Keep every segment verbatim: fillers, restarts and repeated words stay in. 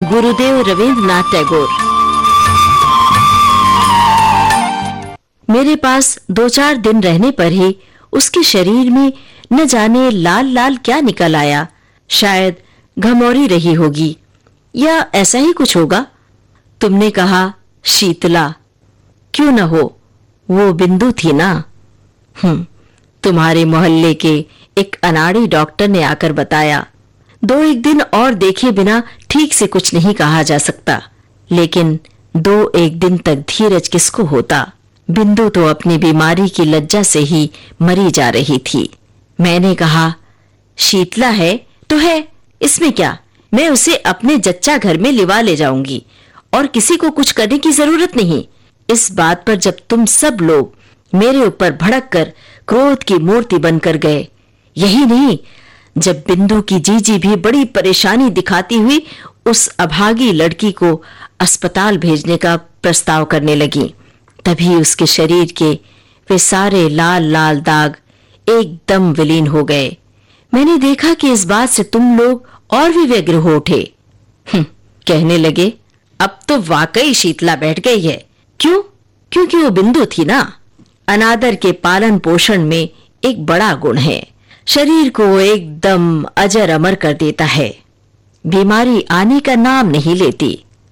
गुरुदेव रविंद्रनाथ टैगोर। मेरे पास दो चार दिन रहने पर ही उसके शरीर में न जाने लाल लाल क्या निकल आया। शायद घमौरी रही होगी या ऐसा ही कुछ होगा। तुमने कहा शीतला, क्यों न हो, वो बिंदु थी ना। हम्म तुम्हारे मोहल्ले के एक अनाड़ी डॉक्टर ने आकर बताया। दो एक दिन और देखे बिना ठीक से कुछ नहीं कहा जा सकता, लेकिन दो एक दिन तक धीरज किसको होता। बिंदु तो अपनी बीमारी की लज्जा से ही मरी जा रही थी। मैंने कहा शीतला है तो है, इसमें क्या, मैं उसे अपने जच्चा घर में लिवा ले जाऊंगी और किसी को कुछ करने की जरूरत नहीं। इस बात पर जब तुम सब लोग मेरे ऊपर भड़क कर क्रोध की मूर्ति बनकर गए, यही नहीं, जब बिंदु की जीजी भी बड़ी परेशानी दिखाती हुई उस अभागी लड़की को अस्पताल भेजने का प्रस्ताव करने लगी, तभी उसके शरीर के वे सारे लाल लाल दाग एकदम विलीन हो गए। मैंने देखा कि इस बात से तुम लोग और भी व्यग्र हो उठे। कहने लगे अब तो वाकई शीतला बैठ गई है। क्यों? क्योंकि वो बिंदु थी ना। अनादर के पालन पोषण में एक बड़ा गुण है, शरीर को एकदम अजर अमर कर देता है। बीमारी आने का नाम नहीं लेती।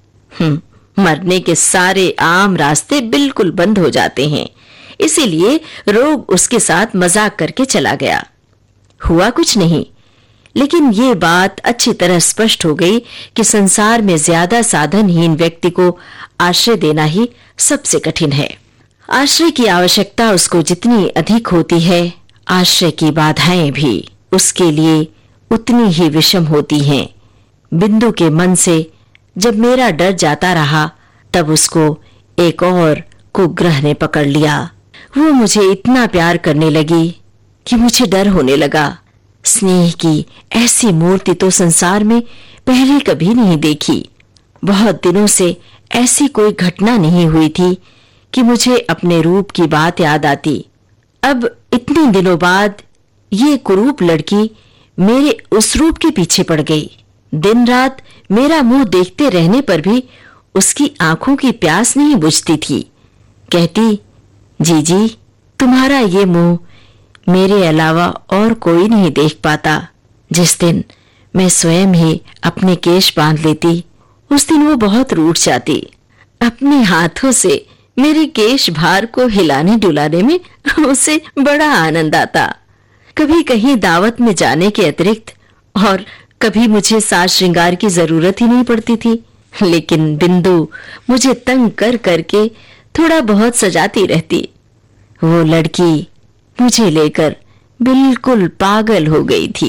हम्म मरने के सारे आम रास्ते बिल्कुल बंद हो जाते हैं, इसीलिए रोग उसके साथ मजाक करके चला गया। हुआ कुछ नहीं, लेकिन ये बात अच्छी तरह स्पष्ट हो गई कि संसार में ज्यादा साधनहीन व्यक्ति को आश्रय देना ही सबसे कठिन है। आश्रय की आवश्यकता उसको जितनी अधिक होती है, आश्रय की बाधाएं भी उसके लिए उतनी ही विषम होती हैं। बिंदु के मन से जब मेरा डर जाता रहा, तब उसको एक और कुग्रह ने पकड़ लिया। वो मुझे इतना प्यार करने लगी कि मुझे डर होने लगा। स्नेह की ऐसी मूर्ति तो संसार में पहले कभी नहीं देखी। बहुत दिनों से ऐसी कोई घटना नहीं हुई थी कि मुझे अपने रूप की बात याद आती। अब इतने दिनों बाद ये कुरूप लड़की मेरे उस रूप के पीछे पड़ गई। दिन रात मेरा मुंह देखते रहने पर भी उसकी आंखों की प्यास नहीं बुझती थी। कहती, जीजी तुम्हारा ये मुंह मेरे अलावा और कोई नहीं देख पाता। जिस दिन मैं स्वयं ही अपने केश बांध लेती, उस दिन वो बहुत रूठ जाती। अपने हाथों से मेरे केश भार को हिलाने डुलाने में उसे बड़ा आनंद आता। कभी कहीं दावत में जाने के अतिरिक्त और कभी मुझे साज श्रृंगार की जरूरत ही नहीं पड़ती थी, लेकिन बिंदु मुझे तंग कर करके थोड़ा बहुत सजाती रहती। वो लड़की मुझे लेकर बिल्कुल पागल हो गई थी।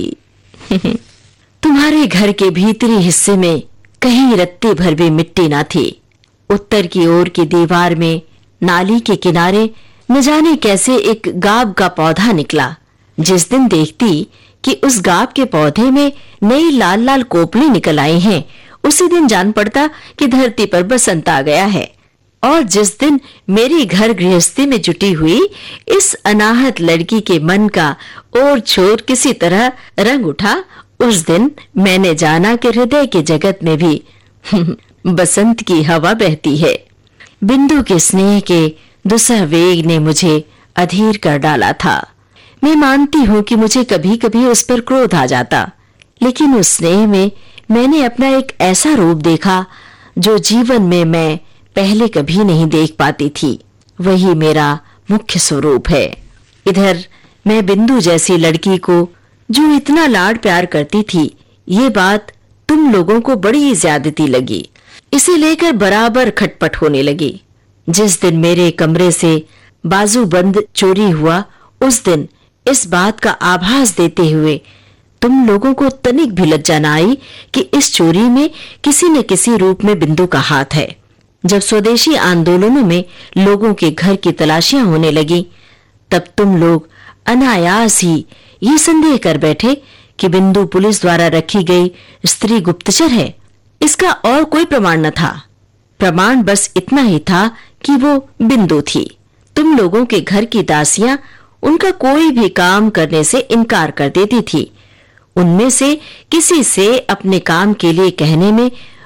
तुम्हारे घर के भीतरी हिस्से में कहीं रत्ती भर भी मिट्टी ना थी। उत्तर की ओर की दीवार में नाली के किनारे न जाने कैसे एक गाब का पौधा निकला। जिस दिन देखती कि उस गाब के पौधे में नई लाल लाल कोपली निकल आई हैं, उसी दिन जान पड़ता कि धरती पर बसंत आ गया है। और जिस दिन मेरी घर गृहस्थी में जुटी हुई इस अनाहत लड़की के मन का और छोर किसी तरह रंग उठा, उस दिन मैंने जाना कि हृदय के जगत में भी बसंत की हवा बहती है। बिंदु के स्नेह के दुसह वेग ने मुझे अधीर कर डाला था। मैं मानती हूँ कि मुझे कभी कभी उस पर क्रोध आ जाता, लेकिन उस स्नेह में मैंने अपना एक ऐसा रूप देखा जो जीवन में मैं पहले कभी नहीं देख पाती थी। वही मेरा मुख्य स्वरूप है। इधर मैं बिंदु जैसी लड़की को जो इतना लाड प्यार करती थी, ये बात तुम लोगों को बड़ी ज्यादती लगी। इसे लेकर बराबर खटपट होने लगी। जिस दिन मेरे कमरे से बाजूबंद चोरी हुआ, उस दिन इस बात का आभास देते हुए तुम लोगों को तनिक भी लज्जा न आई कि इस चोरी में किसी न किसी रूप में बिंदु का हाथ है। जब स्वदेशी आंदोलनों में लोगों के घर की तलाशियां होने लगी, तब तुम लोग अनायास ही ये संदेह कर बैठे कि बिंदु पुलिस द्वारा रखी गई स्त्री गुप्तचर है। इसका और कोई प्रमाण न था। प्रमाण बस इतना ही था कि वो बिंदु थी। तुम लोगों के घर की दासियां उनका कोई भी काम करने से इनकार कर देती थी। उनमें से किसी से अपने काम के लिए कहने में